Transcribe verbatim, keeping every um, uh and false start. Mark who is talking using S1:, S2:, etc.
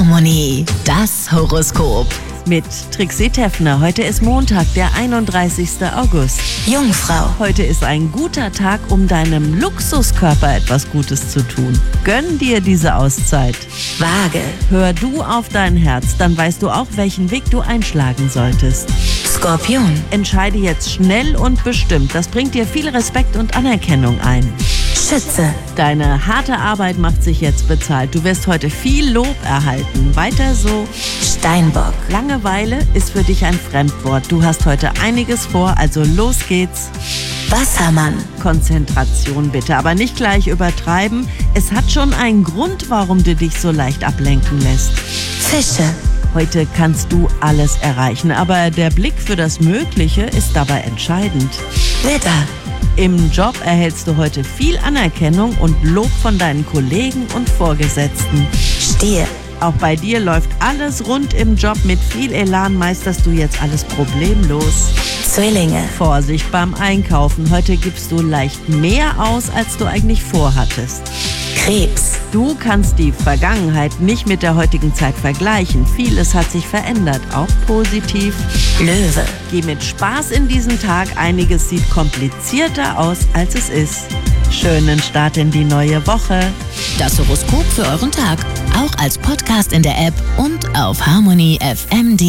S1: Harmonie, das Horoskop.
S2: Mit Trixie Teffner. Heute ist Montag, der einunddreißigster August.
S1: Jungfrau.
S2: Heute ist ein guter Tag, um deinem Luxuskörper etwas Gutes zu tun. Gönn dir diese Auszeit.
S1: Waage.
S2: Hör du auf dein Herz, dann weißt du auch, welchen Weg du einschlagen solltest.
S1: Skorpion.
S2: Entscheide jetzt schnell und bestimmt. Das bringt dir viel Respekt und Anerkennung ein.
S1: Schütze.
S2: Deine harte Arbeit macht sich jetzt bezahlt. Du wirst heute viel Lob erhalten. Weiter so.
S1: Steinbock.
S2: Langeweile ist für dich ein Fremdwort. Du hast heute einiges vor, also los geht's.
S1: Wassermann.
S2: Konzentration bitte, aber nicht gleich übertreiben. Es hat schon einen Grund, warum du dich so leicht ablenken lässt.
S1: Fische.
S2: Heute kannst du alles erreichen, aber der Blick für das Mögliche ist dabei entscheidend.
S1: Widder.
S2: Im Job erhältst du heute viel Anerkennung und Lob von deinen Kollegen und Vorgesetzten.
S1: Stier.
S2: Auch bei dir läuft alles rund im Job. Mit viel Elan meisterst du jetzt alles problemlos.
S1: Zwillinge.
S2: Vorsicht beim Einkaufen. Heute gibst du leicht mehr aus, als du eigentlich vorhattest.
S1: Krebs.
S2: Du kannst die Vergangenheit nicht mit der heutigen Zeit vergleichen. Vieles hat sich verändert, auch positiv.
S1: Löwe.
S2: Geh mit Spaß in diesen Tag. Einiges sieht komplizierter aus, als es ist. Schönen Start in die neue Woche.
S1: Das Horoskop für euren Tag. Auch als Podcast in der App und auf harmony F M punkt de.